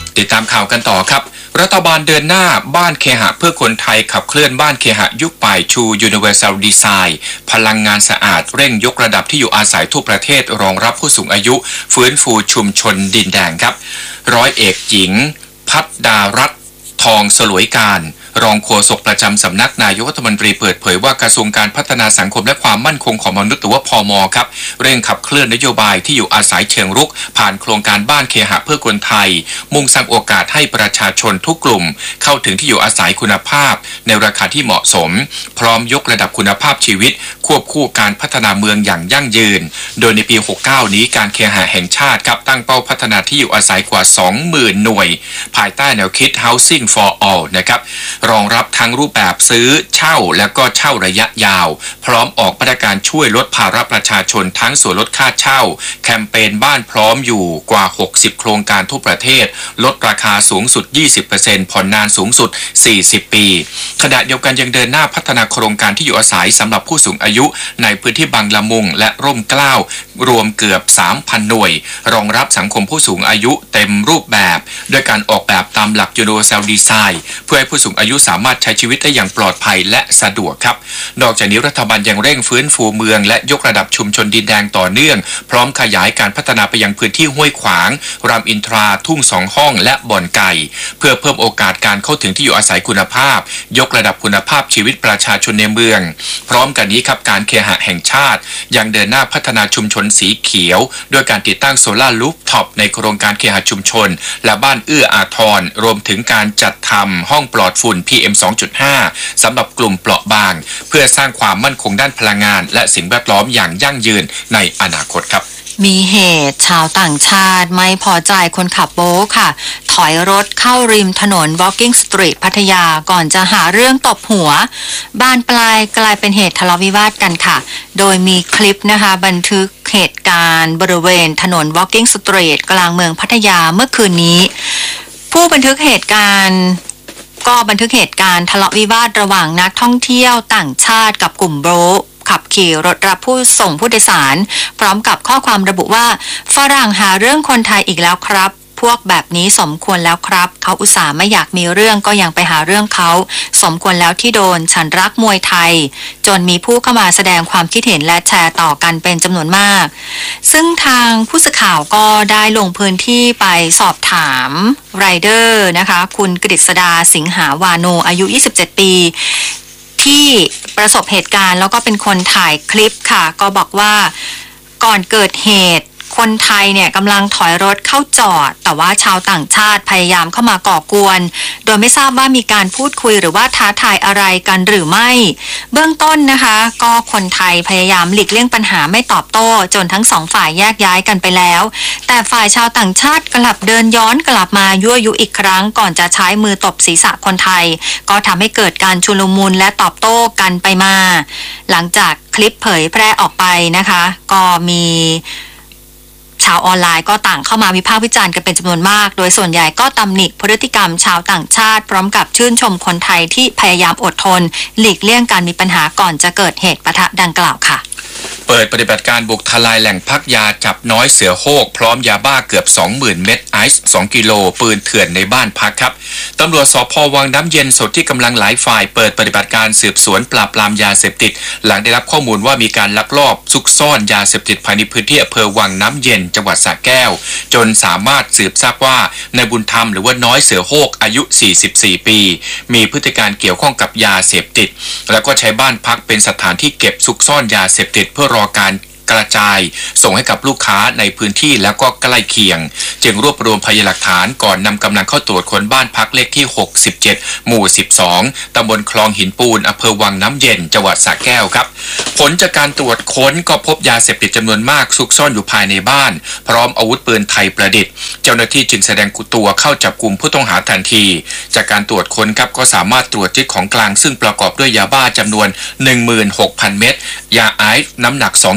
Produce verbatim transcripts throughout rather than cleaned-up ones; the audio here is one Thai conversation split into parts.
ติดตามข่าวกันต่อครับรัฐบาลเดินหน้าบ้านเคหะเพื่อคนไทยขับเคลื่อนบ้านเคหะยุคใหม่ชู Universal Design พลังงานสะอาดเร่งยกระดับที่อยู่อาศัยทั่วประเทศรองรับผู้สูงอายุฟื้นฟูชุมชนดินแดงครับร้อยเอกหญิงพัฒดารัตน์ทองสลวยการรองโฆษกประจำสำนักนายกรัฐมนตรีเปิดเผยว่ากระทรวงการพัฒนาสังคมและความมั่นคงของมนุษย์หรือว่าพม.ครับเร่งขับเคลื่อนนโยบายที่อยู่อาศัยเชิงรุกผ่านโครงการบ้านเคหะเพื่อคนไทยมุ่งสร้างโอกาสให้ประชาชนทุกกลุ่มเข้าถึงที่อยู่อาศัยคุณภาพในราคาที่เหมาะสมพร้อมยกระดับคุณภาพชีวิตควบคู่การพัฒนาเมืองอย่างยั่งยืนโดยในปีหกสิบเก้านี้การเคหะแห่งชาติครับตั้งเป้าพัฒนาที่อยู่อาศัยกว่า สองหมื่น หน่วยภายใต้แนวคิด Housing for All นะครับรองรับทั้งรูปแบบซื้อเช่าและก็เช่าระยะยาวพร้อมออกมาตรการช่วยลดภาระประชาชนทั้งส่วนลดค่าเช่าแคมเปญบ้านพร้อมอยู่กว่าหกสิบโครงการทั่วประเทศลดราคาสูงสุด ยี่สิบเปอร์เซ็นต์ ผ่อนนานสูงสุดสี่สิบปีขณะเดียวกันยังเดินหน้าพัฒนาโครงการที่อยู่อาศัยสำหรับผู้สูงอายุในพื้นที่บางละมุงและร่มเกล้ารวมเกือบ สามพัน หน่วยรองรับสังคมผู้สูงอายุเต็มรูปแบบด้วยการออกแบบตามหลัก Universal Design เพื่อให้ผู้สูงอายุสามารถใช้ชีวิตได้อย่างปลอดภัยและสะดวกครับนอกจากนี้รัฐบาลยังเร่งฟื้นฟูเมืองและยกระดับชุมชนดินแดงต่อเนื่องพร้อมขยายการพัฒนาไปยังพื้นที่ห้วยขวางรามอินทราทุ่งสองห้องและบ่อนไก่เพื่อเพิ่มโอกาสการเข้าถึงที่อยู่อาศัยคุณภาพยกระดับคุณภาพชีวิตประชาชนในเมืองพร้อมกันนี้ครับการเคหะแห่งชาติยังเดินหน้าพัฒนาชุมชนสีเขียวด้วยการติดตั้งโซลาร์รูฟท็อปในโครงการเคหะชุมชนและบ้านเอื้ออาทรรวมถึงการจัดทำห้องปลอดฝุ่น พี เอ็ม สองจุดห้า สำหรับกลุ่มเปราะบางเพื่อสร้างความมั่นคงด้านพลังงานและสิ่งแวดล้อมอย่างยั่งยืนในอนาคตครับมีเหตุชาวต่างชาติไม่พอใจคนขับโบ๊ทค่ะถอยรถเข้าริมถนน Walking Street พัทยาก่อนจะหาเรื่องตบหัวบานปลายกลายเป็นเหตุทะเลาะวิวาทกันค่ะโดยมีคลิปนะคะบันทึกเหตุการณ์บริเวณถนน Walking Street กลางเมืองพัทยาเมื่อคืนนี้ผู้บันทึกเหตุการณ์ก็บันทึกเหตุการณ์ทะเลาะวิวาทระหว่างนักท่องเที่ยวต่างชาติกับกลุ่มโบ๊ทขับขี่รถรับผู้ส่งผู้โดยสารพร้อมกับข้อความระบุว่าฝรั่งหาเรื่องคนไทยอีกแล้วครับพวกแบบนี้สมควรแล้วครับเขาอุตส่าห์ไม่อยากมีเรื่องก็ยังไปหาเรื่องเขาสมควรแล้วที่โดนฉันรักมวยไทยจนมีผู้เข้ามาแสดงความคิดเห็นและแชร์ต่อกันเป็นจำนวนมากซึ่งทางผู้สื่อข่าวก็ได้ลงพื้นที่ไปสอบถามไรเดอร์นะคะคุณกฤษดาสิงหาวาโนอายุยี่สิบเจ็ดปีที่ประสบเหตุการณ์แล้วก็เป็นคนถ่ายคลิปค่ะก็บอกว่าก่อนเกิดเหตุคนไทยเนี่ยกำลังถอยรถเข้าจอดแต่ว่าชาวต่างชาติพยายามเข้ามาก่อกวนโดยไม่ทราบว่ามีการพูดคุยหรือว่าท้าทายอะไรกันหรือไม่เบื้องต้นนะคะก็คนไทยพยายามหลีกเลี่ยงปัญหาไม่ตอบโต้จนทั้งสองฝ่ายแยกย้ายกันไปแล้วแต่ฝ่ายชาวต่างชาติกลับเดินย้อนกลับมายั่วยุอีกครั้งก่อนจะใช้มือตบศีรษะคนไทยก็ทำให้เกิดการชุลมุนและตอบโต้กันไปมาหลังจากคลิปเผยแพร่ออกไปนะคะก็มีชาวออนไลน์ก็ต่างเข้ามาวิพากษ์วิจารณ์กันเป็นจำนวนมากโดยส่วนใหญ่ก็ตำหนิพฤติกรรมชาวต่างชาติพร้อมกับชื่นชมคนไทยที่พยายามอดทนหลีกเลี่ยงการมีปัญหาก่อนจะเกิดเหตุปะทะดังกล่าวค่ะเปิดปฏิบัติการบุกทลายแหล่งพักยาจับน้อยเสือโฮกพร้อมยาบ้าเกือบ สองหมื่น เม็ดไอซ์สองกิโลปืนเถื่อนในบ้านพักครับตำรวจสภ.วังน้ำเย็นสดที่กำลังหลายฝ่ายเปิดปฏิบัติการสืบสวนปราบปรามยาเสพติดหลังได้รับข้อมูลว่ามีการลักลอบซุกซ่อนยาเสพติดภายในพื้นที่อำเภอวังน้ำเย็นจังหวัดสระแก้วจนสามารถสืบทราบว่านายบุญธรรมหรือว่าน้อยเสือโฮกอายุสี่สิบสี่ปีมีพฤติการเกี่ยวข้องกับยาเสพติดแล้วก็ใช้บ้านพักเป็นสถานที่เก็บซุกซ่อนยาเสพติดเพื่อรอการกระจายส่งให้กับลูกค้าในพื้นที่แล้วก็ใกล้เคียงจึงรวบรวมพยานหลักฐานก่อนนำกำลังเข้าตรวจค้นบ้านพักเลขที่หกสิบเจ็ดหมู่สิบสองตำบลคลองหินปูนอำเภอวังน้ำเย็นจังหวัดสระแก้วครับผลจากการตรวจค้นก็พบยาเสพติดจำนวนมากซุกซ่อนอยู่ภายในบ้านพร้อมอาวุธปืนไทยประดิษฐ์เจ้าหน้าที่จึงแสดงตัวเข้าจับกุมผู้ต้องหาทันทีจากการตรวจค้นครับก็สามารถตรวจยึดของกลางซึ่งประกอบด้วยยาบ้าจำนวน หนึ่งหมื่นหกพัน เม็ดยาไอซ์น้ำหนักสองกิโลก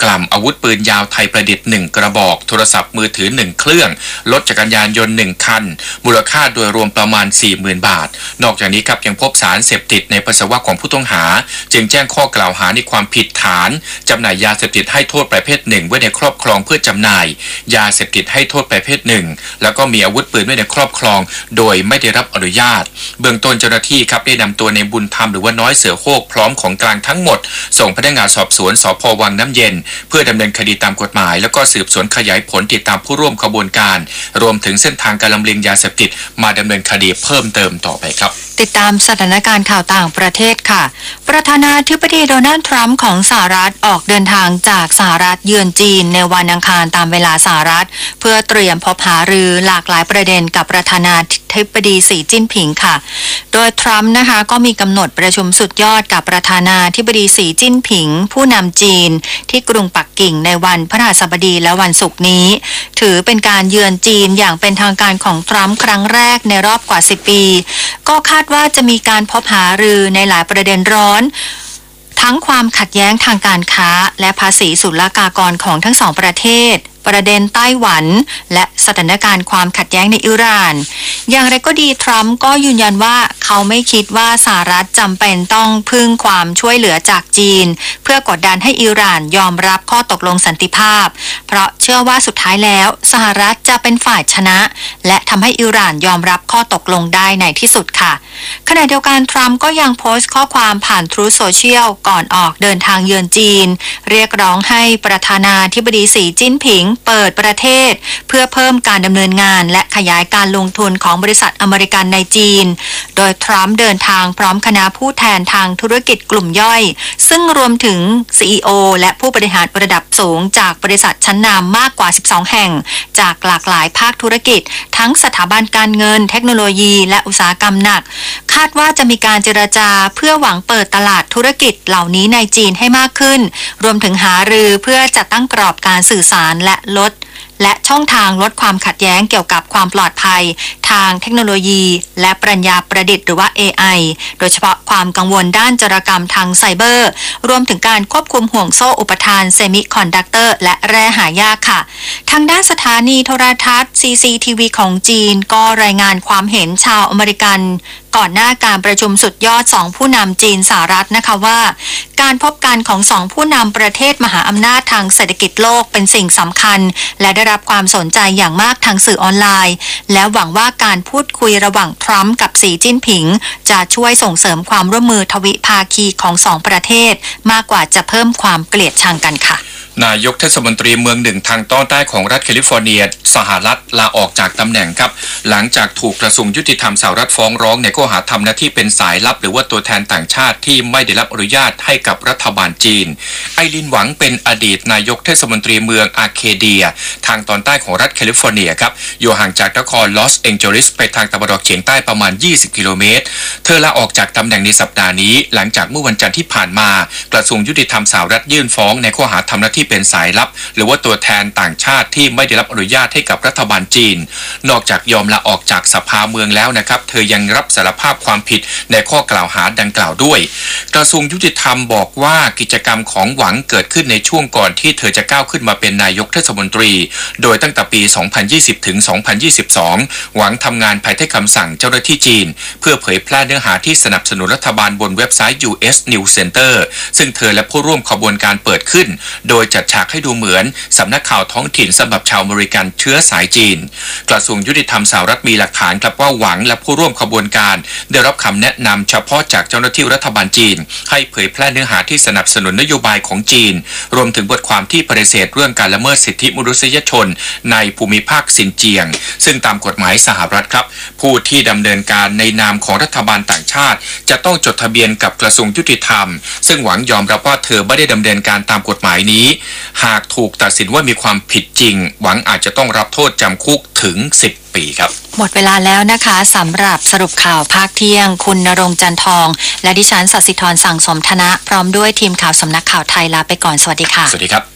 ลัมอาวุธปืนยาวไทยประดิษฐ์หนึ่งกระบอกโทรศัพท์มือถือหนึ่งเครื่องรถจักรยานยนต์หนึ่งคันมูลค่าโดยรวมประมาณ สี่หมื่น บาทนอกจากนี้ครับยังพบสารเสพติดในปัสสาวะของผู้ต้องหาจึงแจ้งข้อกล่าวหาในความผิดฐานจำหน่ายยาเสพติดให้โทษประเภทหนึ่งไว้ในครอบครองเพื่อจำหน่ายยาเสพติดให้โทษประเภทหนึ่งแล้วก็มีอาวุธปืนไว้ในครอบครองโดยไม่ได้รับอนุญาตเบื้องต้นเจ้าหน้าที่ครับได้นำตัวในบุญธรรมหรือว่าน้อยเสือโคกพร้อมของกลางทั้งหมดส่งพนักงานสอบสวนสภ.วังน้ำเย็นเพื่อดำเนินคดีตามกฎหมายแล้วก็สืบสวนขยายผลติดตามผู้ร่วมขบวนการรวมถึงเส้นทางการลำเลียงยาเสพติดมาดำเนินคดีเพิ่มเติมต่อไปครับติดตามสถานการณ์ข่าวต่างประเทศค่ะประธานาธิบดีโดนัลด์ทรัมป์ของสหรัฐออกเดินทางจากสหรัฐเยือนจีนในวันอังคารตามเวลาสหรัฐเพื่อเตรียมพบหารือหลากหลายประเด็นกับประธานาธิบดีสีจิ้นผิงค่ะโดยทรัมป์นะคะก็มีกำหนดประชุมสุดยอดกับประธานาธิบดีสีจิ้นผิงผู้นำจีนที่กรุงปักกิ่งในวันพฤหัสบดีและวันศุกร์นี้ถือเป็นการเยือนจีนอย่างเป็นทางการของทรัมป์ครั้งแรกในรอบกว่าสิบปีก็คาดว่าจะมีการพบหารือในหลายประเด็นร้อนทั้งความขัดแย้งทางการค้าและภาษีศุลกากรของทั้งสองประเทศประเด็นไต้หวันและสถานการณ์ความขัดแย้งในอิหร่านอย่างไรก็ดีทรัมป์ก็ยืนยันว่าเขาไม่คิดว่าสหรัฐจำเป็นต้องพึ่งความช่วยเหลือจากจีนเพื่อกดดันให้อิหร่านยอมรับข้อตกลงสันติภาพเพราะเชื่อว่าสุดท้ายแล้วสหรัฐจะเป็นฝ่ายชนะและทำให้อิหร่านยอมรับข้อตกลงได้ในที่สุดค่ะขณะเดียวกันทรัมป์ก็ยังโพสต์ข้อความผ่าน Truth Social ก่อนออกเดินทางเยือนจีนเรียกร้องให้ประธานาธิบดีสีจิ้นผิงเปิดประเทศเพื่อเพิ่มการดำเนินงานและขยายการลงทุนของบริษัทอเมริกันในจีนโดยทรัมป์เดินทางพร้อมคณะผู้แทนทางธุรกิจกลุ่มย่อยซึ่งรวมถึง ซี อี โอ และผู้บริหารระดับสูงจากบริษัทชั้นนำมากกว่าสิบสองแห่งจากหลากหลายภาคธุรกิจทั้งสถาบันการเงินเทคโนโลยีและอุตสาหกรรมหนักคาดว่าจะมีการเจรจาเพื่อหวังเปิดตลาดธุรกิจเหล่านี้ในจีนให้มากขึ้นรวมถึงหารือเพื่อจัดตั้งกรอบการสื่อสารและลดและช่องทางลดความขัดแย้งเกี่ยวกับความปลอดภัยทางเทคโนโลยีและปัญญาประดิษฐ์หรือว่า เอ ไอ โดยเฉพาะความกังวลด้านจารกรรมทางไซเบอร์รวมถึงการควบคุมห่วงโซ่อุปทานเซมิคอนดักเตอร์และแร่หายากค่ะทางด้านสถานีโทรทัศน์ ซี ซี ที วี ของจีนก็รายงานความเห็นชาวอเมริกันก่อนหน้าการประชุมสุดยอดสองผู้นำจีนสหรัฐนะคะว่าการพบกันของสองผู้นำประเทศมหาอำนาจทางเศรษฐกิจโลกเป็นสิ่งสำคัญและได้รับความสนใจอย่างมากทางสื่อออนไลน์และหวังว่าการพูดคุยระหว่างทรัมป์กับสีจิ้นผิงจะช่วยส่งเสริมความร่วมมือทวิภาคีของสองประเทศมากกว่าจะเพิ่มความเกลียดชังกันค่ะนายกเทศมนตรีเมืองหนึ่งทางตอนใต้ของรัฐแคลิฟอร์เนียสหรัฐลาออกจากตำแหน่งครับหลังจากถูกกระทรวงยุติธรรมสหรัฐฟ้องร้องในข้อหาทำหน้าที่เป็นสายลับหรือว่าตัวแทนต่างชาติที่ไม่ได้รับอนุญาตให้กับรัฐบาลจีนไอรินหวังเป็นอดีตนายกเทศมนตรีเมืองอาร์เคเดียทางตอนใต้ของรัฐแคลิฟอร์เนียครับอยู่ห่างจากนครลอสแองเจลิสไปทางตะวันออกเฉียงใต้ประมาณยี่สิบกิโลเมตรเธอลาออกจากตำแหน่งในสัปดาห์นี้หลังจากเมื่อวันจันทร์ที่ผ่านมากระทรวงยุติธรรมสหรัฐยื่นฟ้องในข้อหาทำหน้าที่เป็นสายลับหรือว่าตัวแทนต่างชาติที่ไม่ได้รับอนุญาตให้กับรัฐบาลจีนนอกจากยอมลาออกจากสภาเมืองแล้วนะครับเธอยังรับสารภาพความผิดในข้อกล่าวหาดังกล่าวด้วยกระทรวงยุติธรรมบอกว่ากิจกรรมของหวังเกิดขึ้นในช่วงก่อนที่เธอจะก้าวขึ้นมาเป็นนายกเทศมนตรีโดยตั้งแต่ปี สองพันยี่สิบ ถึง สองพันยี่สิบสอง หวังทำงานภายใต้คำสั่งเจ้าหน้าที่จีนเพื่อเผยแพร่เนื้อหาที่สนับสนุนรัฐบาลบนเว็บไซต์ ยู เอส News Center ซึ่งเธอและผู้ร่วมขบวนการเปิดขึ้นโดยจัดฉากให้ดูเหมือนสำนักข่าวท้องถิ่นสำหรับชาวอเมริกันเชื้อสายจีนกระทรวงยุติธรรมสหรัฐมีหลักฐานครับว่าหวังและผู้ร่วมขบวนการได้รับคำแนะนำเฉพาะจากเจ้าหน้าที่รัฐบาลจีนให้เผยแพร่เนื้อหาที่สนับสนุนนโยบายของจีนรวมถึงบทความที่ปฏิเสธเรื่องการละเมิดสิทธิมนุษยชนในภูมิภาคซินเจียงซึ่งตามกฎหมายสหรัฐครับผู้ที่ดำเนินการในนามของรัฐบาลต่างชาติจะต้องจดทะเบียนกับกระทรวงยุติธรรมซึ่งหวังยอมรับว่าเธอไม่ได้ดำเนินการตามกฎหมายนี้หากถูกตัดสินว่ามีความผิดจริงหวังอาจจะต้องรับโทษจำคุกถึงสิบปีครับหมดเวลาแล้วนะคะสำหรับสรุปข่าวภาคเที่ยงคุณณรงค์จันทองและดิฉันสัสิธรสั่งสมธนะพร้อมด้วยทีมข่าวสำนักข่าวไทยลาไปก่อนสวัสดีค่ะสวัสดีครับ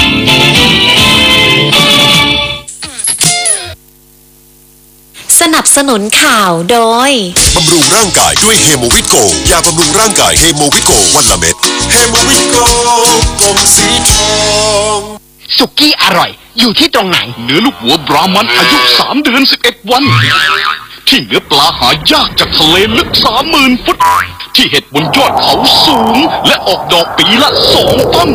สนับสสนุนข่าวโดยบำรุงร่างกายด้วยเฮโมวิโกยาบำรุงร่างกายเฮโมวิโกวันละเม็ดเฮโมวิโกกลมสีทองสุกี้อร่อยอยู่ที่ตรงไหนเนื้อลูกหัวบรามันอายุสามเดือนสิบเอ็ดวันที่เนื้อปลาหายากจากทะเลลึกสามหมื่นฟุตที่เห็ดบนยอดเขาสูงและออกดอกปีละสองต้น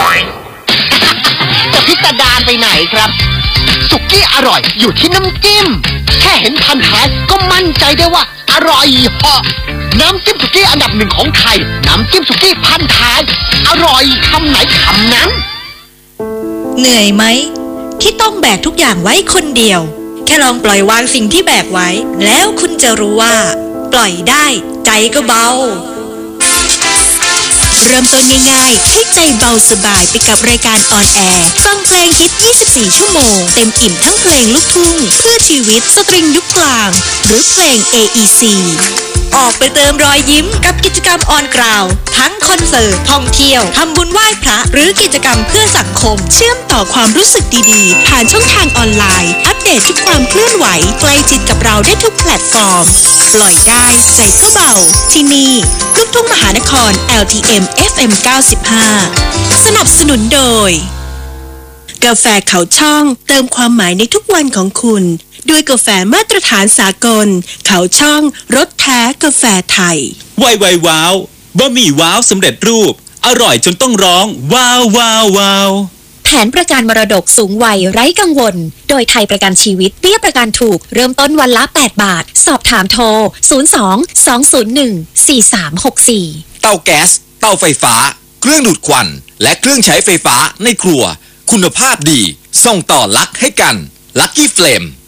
จะพิสดารไปไหนครับสุกี้อร่อยอยู่ที่น้ำจิ้มแค่เห็นพันท้ายก็มั่นใจได้ว่าอร่อยเหาะน้ำจิ้มสุกี้อันดับหนึ่งของไทยน้ำจิ้มสุกี้พันท้ายอร่อยคำไหนคำนั้นเหนื่อยไหมที่ต้องแบกทุกอย่างไว้คนเดียวแค่ลองปล่อยวางสิ่งที่แบกไว้แล้วคุณจะรู้ว่าปล่อยได้ใจก็เบาเริ่มต้นง่ายๆให้ใจเบาสบายไปกับรายการออนแอร์ฟังเพลงฮิตยี่สิบสี่ชั่วโมงเต็มอิ่มทั้งเพลงลูกทุ่งเพื่อชีวิตสตริงยุคกลางหรือเพลง เอ อี ซี ออกไปเติมรอยยิ้มกับกิจกรรมออนกราวทั้งคอนเสิร์ตท่องเที่ยวทำบุญไหว้พระหรือกิจกรรมเพื่อสังคมเชื่อมต่อความรู้สึกดีๆผ่านช่องทางออนไลน์อัปเดตทุกความเคลื่อนไหวใกล้ชิดกับเราได้ทุกแพลตฟอร์มปล่อยได้ใจก็เบาที่นี่ลูกทุ่งมหานคร แอล ที เอ็ม เอฟ เอ็ม เก้าสิบห้า สนับสนุนโดยกาแฟเขาช่องเติมความหมายในทุกวันของคุณด้วยกาแฟมาตรฐานสากลเขาช่องรสแท้กาแฟไทยไวไวว้าวบะหมี่ว้าวสำเร็จรูปอร่อยจนต้องร้องว้าวว้าวว้าวแผนประกันมรดกสูงวัยไร้กังวลโดยไทยประกันชีวิตเบี้ยประกันถูกเริ่มต้นวันละแปดบาทสอบถามโทรศูนย์ สอง สอง ศูนย์ หนึ่ง สี่ สาม หก สี่เตาแก๊สเตาไฟฟ้าเครื่องดูดควันและเครื่องใช้ไฟฟ้าในครัวคุณภาพดีส่งต่อลักให้กันลัคกี้เฟลม